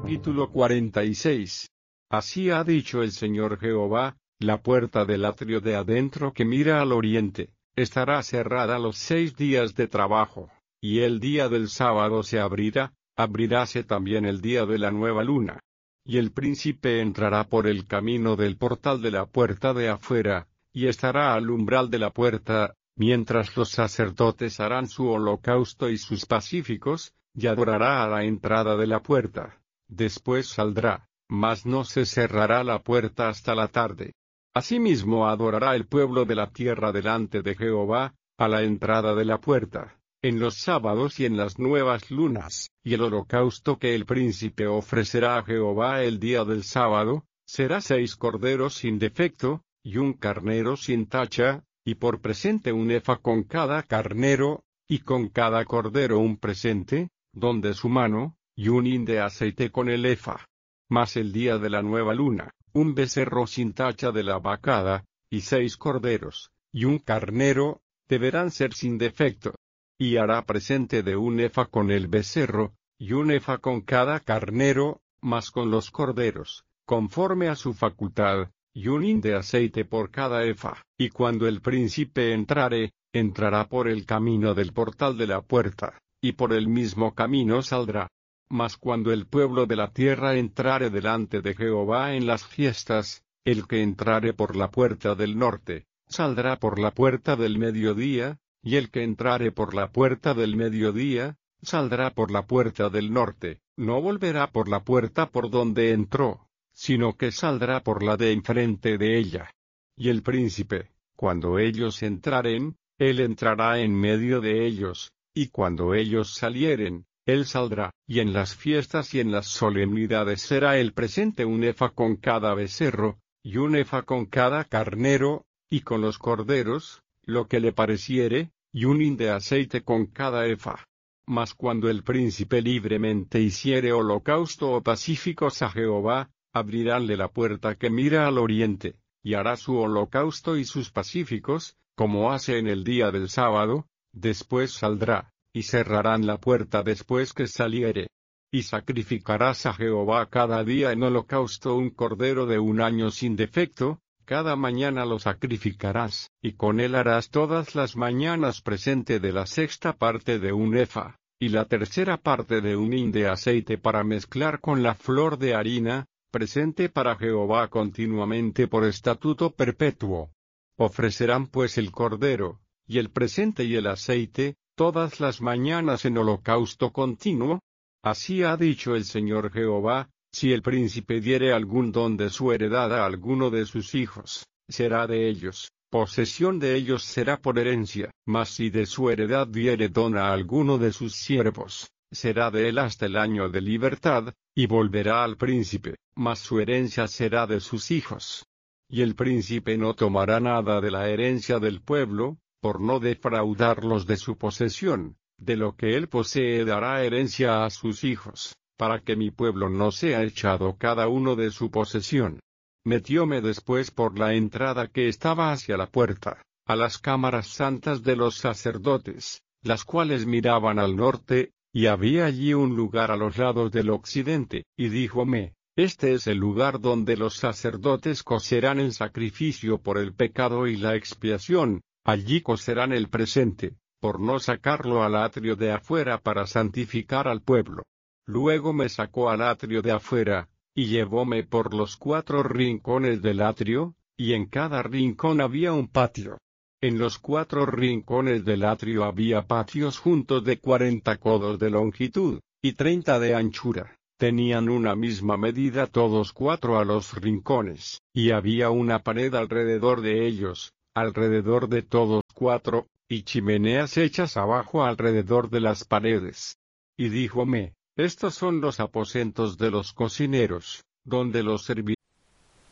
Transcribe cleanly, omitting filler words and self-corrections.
Capítulo 46. Así ha dicho el Señor Jehová: la puerta del atrio de adentro que mira al oriente, estará cerrada los 6 días de trabajo, y el día del sábado se abriráse también el día de la nueva luna. Y el príncipe entrará por el camino del portal de la puerta de afuera, y estará al umbral de la puerta, mientras los sacerdotes harán su holocausto y sus pacíficos, y adorará a la entrada de la puerta. Después saldrá, mas no se cerrará la puerta hasta la tarde. Asimismo adorará el pueblo de la tierra delante de Jehová, a la entrada de la puerta, en los sábados y en las nuevas lunas, y el holocausto que el príncipe ofrecerá a Jehová el día del sábado, será 6 corderos sin defecto, y un carnero sin tacha, y por presente un efa con cada carnero, y con cada cordero un presente, don de su mano, y un hin de aceite con el efa. Mas el día de la nueva luna, un becerro sin tacha de la vacada, y 6 corderos, y un carnero, deberán ser sin defecto. Y hará presente de un efa con el becerro, y un efa con cada carnero, mas con los corderos, conforme a su facultad, y un hin de aceite por cada efa. Y cuando el príncipe entrare, entrará por el camino del portal de la puerta, y por el mismo camino saldrá. Mas cuando el pueblo de la tierra entrare delante de Jehová en las fiestas, el que entrare por la puerta del norte, saldrá por la puerta del mediodía, y el que entrare por la puerta del mediodía, saldrá por la puerta del norte, no volverá por la puerta por donde entró, sino que saldrá por la de enfrente de ella. Y el príncipe, cuando ellos entraren, él entrará en medio de ellos, y cuando ellos salieren, él saldrá, y en las fiestas y en las solemnidades será el presente un efa con cada becerro, y un efa con cada carnero, y con los corderos, lo que le pareciere, y un hin de aceite con cada efa. Mas cuando el príncipe libremente hiciere holocausto o pacíficos a Jehová, abriránle la puerta que mira al oriente, y hará su holocausto y sus pacíficos, como hace en el día del sábado, después saldrá, y cerrarán la puerta después que saliere. Y sacrificarás a Jehová cada día en holocausto un cordero de 1 año sin defecto, cada mañana lo sacrificarás, y con él harás todas las mañanas presente de la 6ª parte de un efa, y la 3ª parte de un hin de aceite para mezclar con la flor de harina, presente para Jehová continuamente por estatuto perpetuo. Ofrecerán pues el cordero, y el presente y el aceite, todas las mañanas en holocausto continuo. Así ha dicho el Señor Jehová: si el príncipe diere algún don de su heredad a alguno de sus hijos, será de ellos, posesión de ellos será por herencia. Mas si de su heredad diere don a alguno de sus siervos, será de él hasta el año de libertad, y volverá al príncipe, mas su herencia será de sus hijos. Y el príncipe no tomará nada de la herencia del pueblo, por no defraudarlos de su posesión. De lo que él posee dará herencia a sus hijos, para que mi pueblo no sea echado cada uno de su posesión. Metióme después por la entrada que estaba hacia la puerta, a las cámaras santas de los sacerdotes, las cuales miraban al norte, y había allí un lugar a los lados del occidente, y díjome: este es el lugar donde los sacerdotes cocerán el sacrificio por el pecado y la expiación, allí cocerán el presente, por no sacarlo al atrio de afuera para santificar al pueblo. Luego me sacó al atrio de afuera, y llevóme por los 4 rincones del atrio, y en cada rincón había un patio. En los 4 rincones del atrio había patios juntos de 40 codos de longitud, y 30 de anchura. Tenían una misma medida todos 4 a los rincones, y había una pared alrededor de ellos, alrededor de todos 4, y chimeneas hechas abajo alrededor de las paredes. Y díjome: estos son los aposentos de los cocineros, donde los servidores